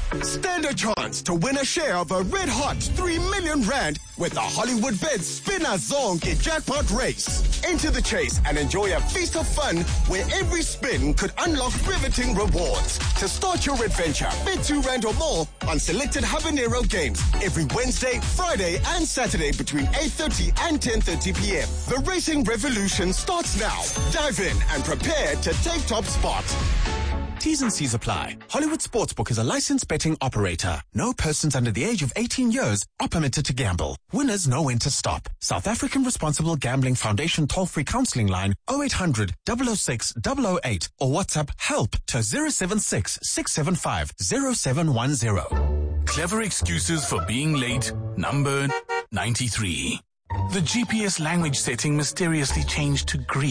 Stand a chance to win a share of a red-hot 3 million rand with the Hollywood Bets Spinner Zonke jackpot race. Enter the chase and enjoy a feast of fun where every spin could unlock riveting rewards. To start your adventure, bet 2 rand or more on selected Habanero games every Wednesday, Friday and Saturday between 8:30 and 10:30 p.m. The racing revolution starts now. Dive in and prepare to take top spot. T's and C's apply. Hollywood Sportsbook is a licensed betting operator. No persons under the age of 18 years are permitted to gamble. Winners know when to stop. South African Responsible Gambling Foundation toll-free counseling line 0800 006 008 or WhatsApp help to 076 675 0710. Clever excuses for being late, number 93. The GPS language setting mysteriously changed to Greek.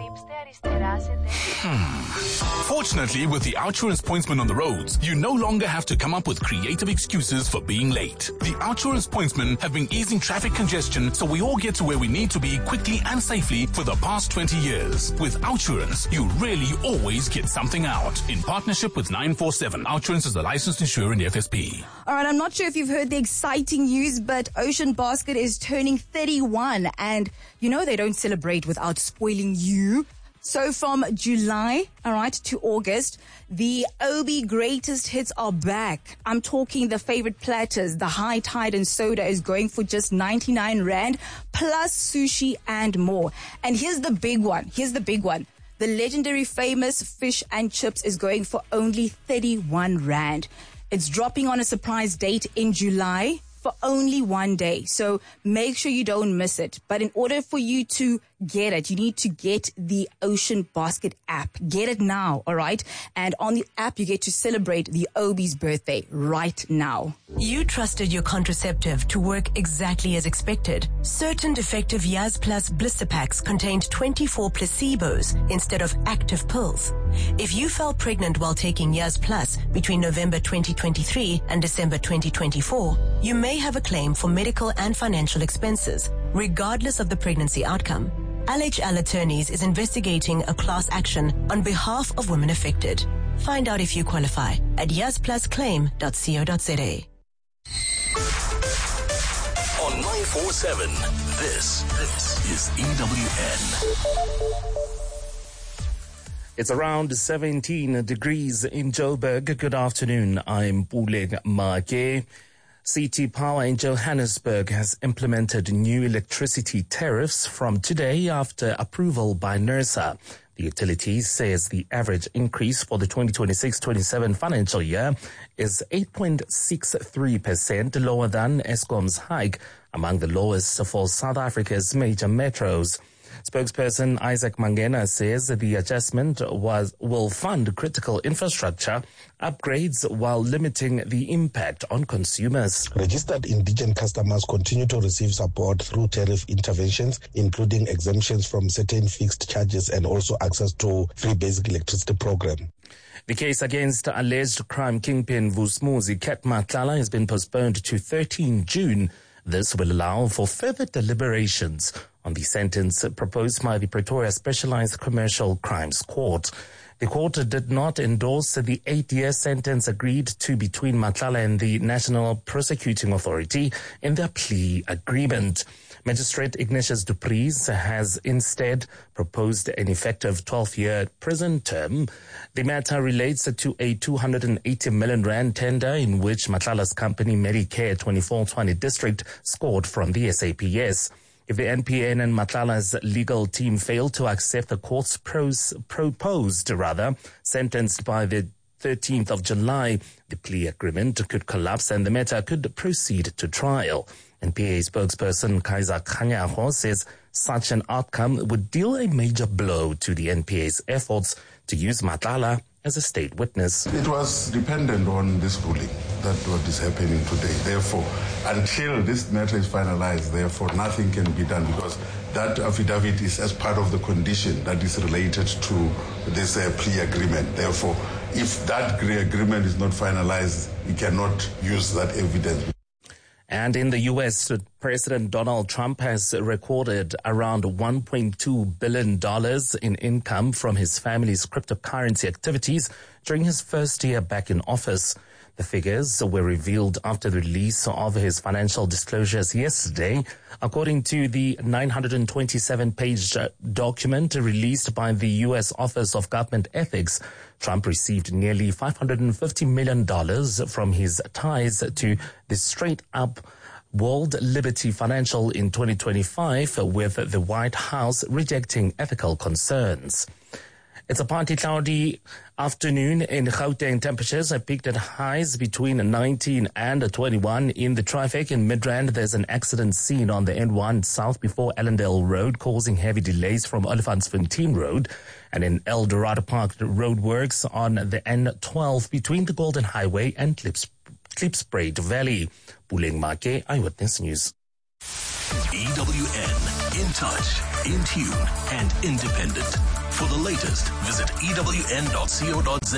Fortunately, with the Outsurance Pointsman on the roads, you no longer have to come up with creative excuses for being late. The Outsurance Pointsmen have been easing traffic congestion so we all get to where we need to be quickly and safely for the past 20 years. With Outsurance, you really always get something out. In partnership with 947, Outsurance is a licensed insurer in the FSP. All right, I'm not sure if you've heard the exciting news, but Ocean Basket is turning 31, and you know they don't celebrate without spoiling you. So from July, all right, to August, the Obi greatest hits are back. I'm talking the favorite platters. The High Tide and Soda is going for just 99 Rand, plus sushi and more. And here's the big one. The legendary famous fish and chips is going for only 31 Rand. It's dropping on a surprise date in July for only 1 day. So make sure you don't miss it. But in order for you to get it, you need to get the Ocean Basket app. Get it now, all right? And on the app, you get to celebrate the Obi's birthday right now. You trusted your contraceptive to work exactly as expected. Certain defective Yaz Plus blister packs contained 24 placebos instead of active pills. If you fell pregnant while taking Yaz Plus between November 2023 and December 2024, you may have a claim for medical and financial expenses, regardless of the pregnancy outcome. LHL Attorneys is investigating a class action on behalf of women affected. Find out if you qualify at yazplusclaim.co.za. On 947, this is EWN. It's around 17 degrees in Joburg. Good afternoon. I'm Puleg Make. CT Power in Johannesburg has implemented new electricity tariffs from today after approval by NERSA. The utility says the average increase for the 2026-27 financial year is 8.63% lower than Eskom's hike, among the lowest for South Africa's major metros. Spokesperson Isaac Mangena says the adjustment will fund critical infrastructure upgrades while limiting the impact on consumers. Registered indigent customers continue to receive support through tariff interventions, including exemptions from certain fixed charges and also access to free basic electricity program. The case against alleged crime kingpin Vusumuzi Ket Matlala has been postponed to 13 June. This will allow for further deliberations on the sentence proposed by the Pretoria Specialized Commercial Crimes Court. The court did not endorse the 8-year sentence agreed to between Matlala and the National Prosecuting Authority in their plea agreement. Magistrate Ignatius du Preez has instead proposed an effective 12-year prison term. The matter relates to a 280 million rand tender in which Matlala's company Medicare 2420 district scored from the SAPS. If the NPN and Matlala's legal team fail to accept the court's proposed sentence by the 13th of July, the plea agreement could collapse and the matter could proceed to trial. NPA spokesperson Kaiser Khanyaho says such an outcome would deal a major blow to the NPA's efforts to use Matlala as a state witness. It was dependent on this ruling that what is happening today. Therefore, until this matter is finalized, therefore, nothing can be done because that affidavit is as part of the condition that is related to this plea agreement. Therefore, if that plea agreement is not finalized, we cannot use that evidence. And in the U.S., President Donald Trump has recorded around $1.2 billion in income from his family's cryptocurrency activities during his first year back in office. The figures were revealed after the release of his financial disclosures yesterday. According to the 927-page document released by the U.S. Office of Government Ethics, Trump received nearly $550 million from his ties to the straight-up World Liberty Financial in 2025, with the White House rejecting ethical concerns. It's a partly cloudy afternoon in Gauteng. Temperatures are peaked at highs between 19 and 21 in the traffic. In Midrand, there's an accident scene on the N1 south before Allendale Road, causing heavy delays from Olifantsfontein Road. And in El Dorado Park, roadworks on the N12 between the Golden Highway and Klipspruit Valley. Puleng Make, Eyewitness News. EWN, in touch, in tune, and independent. For the latest, visit ewn.co.za.